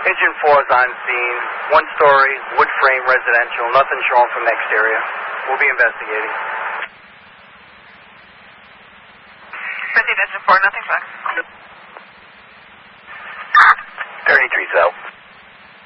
Engine 4 is on scene. One-story, wood frame residential. Nothing showing from the exterior. We'll be investigating. Proceed, Engine 4, nothing flagged.